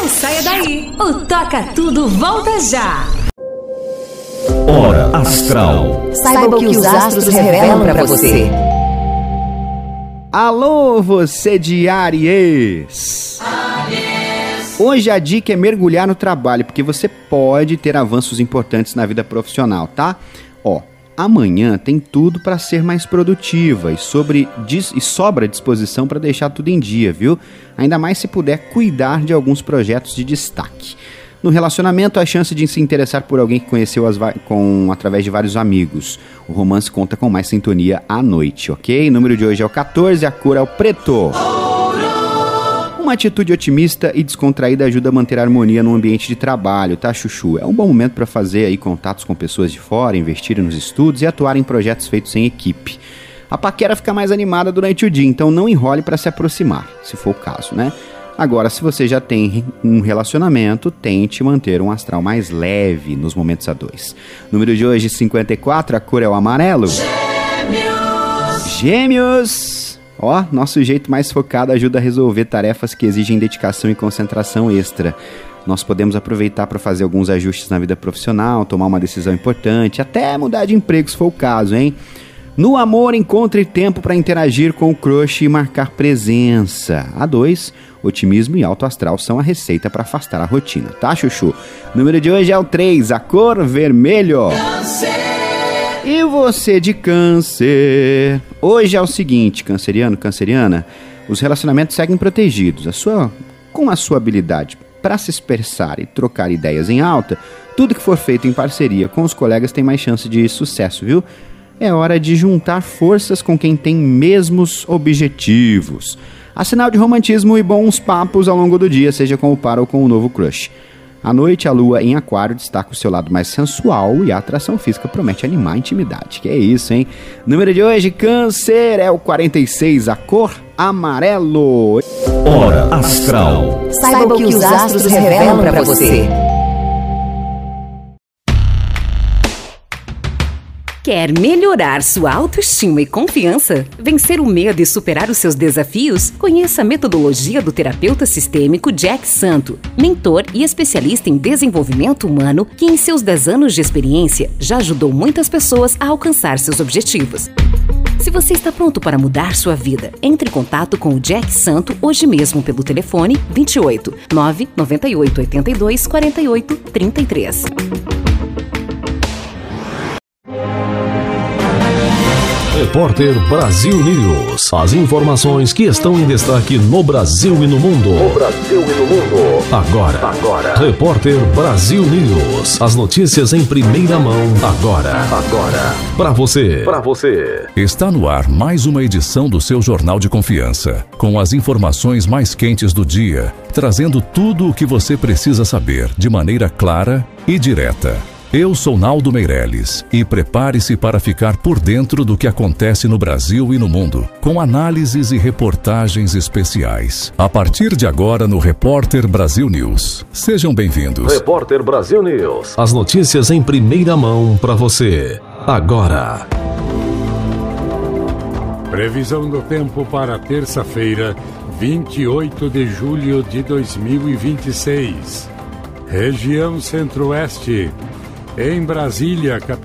Não saia daí, o Toca Tudo volta já. Hora Astral. Saiba o que os astros revelam para você. Alô, você de Áries! Hoje a dica é mergulhar no trabalho, porque você pode ter avanços importantes na vida profissional, tá? Amanhã tem tudo para ser mais produtiva e sobra disposição para deixar tudo em dia, viu? Ainda mais se puder cuidar de alguns projetos de destaque. No relacionamento, a chance de se interessar por alguém que conheceu através de vários amigos. O romance conta com mais sintonia à noite, ok? O número de hoje é o 14, a cor é o preto. Uma atitude otimista e descontraída ajuda a manter a harmonia no ambiente de trabalho, tá, chuchu? É um bom momento para fazer aí contatos com pessoas de fora, investir nos estudos e atuar em projetos feitos em equipe. A paquera fica mais animada durante o dia, então não enrole para se aproximar, se for o caso, né? Agora, se você já tem um relacionamento, tente manter um astral mais leve nos momentos a dois. Número de hoje, 54, a cor é o amarelo. Gêmeos! Nosso jeito mais focado ajuda a resolver tarefas que exigem dedicação e concentração extra. Nós podemos aproveitar para fazer alguns ajustes na vida profissional, tomar uma decisão importante, até mudar de emprego se for o caso, hein? No amor, encontre tempo para interagir com o crush e marcar presença. A 2, otimismo e alto astral são a receita para afastar a rotina, tá, chuchu? Número de hoje é o 3, a cor vermelho. E você de Câncer? Hoje é o seguinte, canceriano, canceriana, os relacionamentos seguem protegidos. Com a sua habilidade para se expressar e trocar ideias em alta, tudo que for feito em parceria com os colegas tem mais chance de sucesso, viu? É hora de juntar forças com quem tem mesmos objetivos. Há sinal de romantismo e bons papos ao longo do dia, seja com o par ou com o novo crush. À noite, a lua em aquário destaca o seu lado mais sensual e a atração física promete animar a intimidade. Que é isso, hein? Número de hoje, Câncer, é o 46, a cor amarelo. Hora Astral. Saiba o que os astros revelam para você. Quer melhorar sua autoestima e confiança? Vencer o medo e superar os seus desafios? Conheça a metodologia do terapeuta sistêmico Jack Santo, mentor e especialista em desenvolvimento humano que em seus 10 anos de experiência já ajudou muitas pessoas a alcançar seus objetivos. Se você está pronto para mudar sua vida, entre em contato com o Jack Santo hoje mesmo pelo telefone 28 998 82 48 33. Repórter Brasil News. As informações que estão em destaque no Brasil e no mundo. Agora. Repórter Brasil News. As notícias em primeira mão. Agora. Para você. Está no ar mais uma edição do seu Jornal de Confiança. Com as informações mais quentes do dia. Trazendo tudo o que você precisa saber de maneira clara e direta. Eu sou Naldo Meirelles e prepare-se para ficar por dentro do que acontece no Brasil e no mundo, com análises e reportagens especiais. A partir de agora no Repórter Brasil News. Sejam bem-vindos. Repórter Brasil News. As notícias em primeira mão para você. Agora. Previsão do tempo para terça-feira, 28 de julho de 2026. Região Centro-Oeste. Em Brasília,